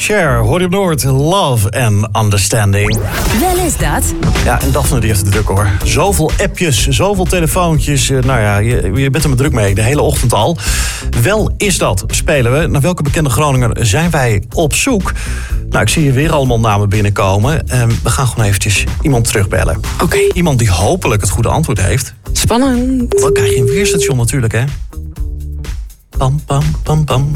Cher, hoor je op Noord. Love and Understanding. Wel is dat. Ja, en Daphne die heeft het druk hoor. Zoveel appjes, zoveel telefoontjes. Nou ja, je bent er maar druk mee, de hele ochtend al. Wel is dat, spelen we. Naar welke bekende Groninger zijn wij op zoek? Nou, ik zie hier weer allemaal namen binnenkomen. We gaan gewoon eventjes iemand terugbellen. Oké. Iemand die hopelijk het goede antwoord heeft. Spannend. Dan krijg je een weerstation natuurlijk, hè. Pam, pam, pam, pam.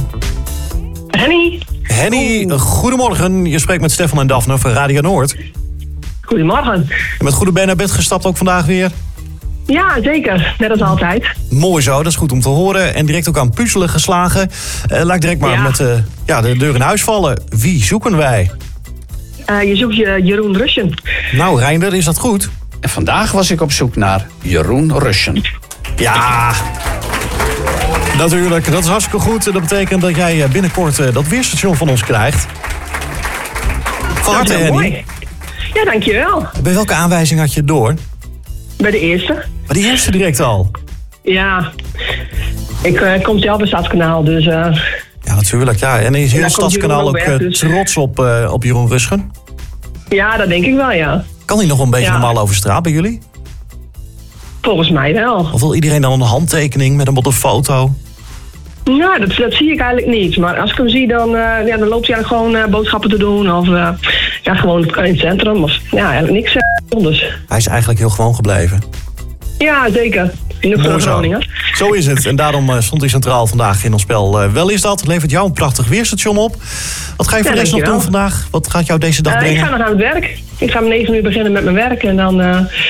Henny, goedemorgen. Je spreekt met Stefan en Daphne van Radio Noord. Goedemorgen. En met goede been naar bed gestapt ook vandaag weer? Ja, zeker. Net als altijd. Mooi zo, dat is goed om te horen. En direct ook aan puzzelen geslagen. Laat ik direct maar met de deur in huis vallen. Wie zoeken wij? Je zoekt Jeroen Russen. Nou, Reinder, is dat goed? En vandaag was ik op zoek naar Jeroen Russen. Ja, natuurlijk. Dat is hartstikke goed. Dat betekent dat jij binnenkort dat weerstation van ons krijgt. Van harte, Henny. Mooi. Ja, dankjewel. Bij welke aanwijzing had je het door? Bij de eerste. Bij de eerste direct al? Ja. Ik kom zelf bij Stadskanaal, dus... Ja, natuurlijk. Ja. En is heel Stadskanaal ook trots op Jeroen Russen? Ja, dat denk ik wel, ja. Kan hij nog een beetje normaal over straat bij jullie? Volgens mij wel. Of wil iedereen dan een handtekening met een foto? Nou, dat zie ik eigenlijk niet. Maar als ik hem zie, dan loopt hij eigenlijk gewoon boodschappen te doen. Of gewoon in het centrum. Of eigenlijk niks anders. Hij is eigenlijk heel gewoon gebleven. Ja, zeker. In de Groningen. Zo is het. En daarom stond hij centraal vandaag in ons spel. Wel is dat. Levert jou een prachtig weerstation op. Wat ga je voor de rest nog doen vandaag? Wat gaat jou deze dag brengen? Ik ga nog aan het werk. Ik ga om 9 uur beginnen met mijn werk. En dan...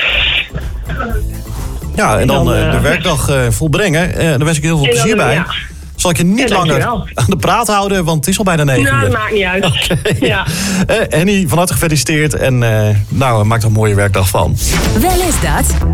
Ja, en dan de werkdag volbrengen. Daar wens ik heel veel plezier bij. Ja. Zal ik je niet langer aan de praat houden, want het is al bijna 9 uur. Nou, dat maakt niet uit. Okay. Ja. Henny, van harte gefeliciteerd en maak er een mooie werkdag van. Wel is dat.